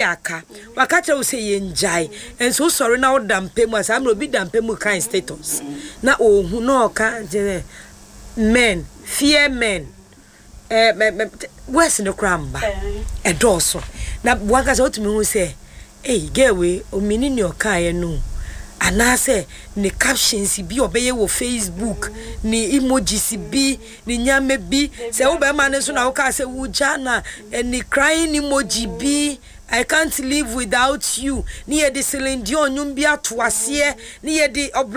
aka waka tell say ye njai and so sorry na wo dampe mu asa me obi dampe mu kind status na ohu na oka men fear men where's the cramba e doso na waka say otumi hu say girl we o mini ni oka ye no anase ni captions bi obeye wo Facebook ni emojis bi ni nyame bi se wo be ma ne so na wo ka se wo jana ni crying emoji bi I can't live without you ni ye de Celine Dion nyum bi ato ase ni ye de